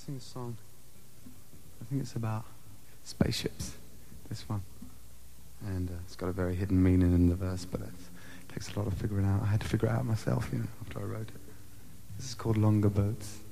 sing a song. I think it's about spaceships, this one. And it's got a very hidden meaning in the verse, but it takes a lot of figuring out. I had to figure it out myself, after I wrote it. This is called Longer Boats.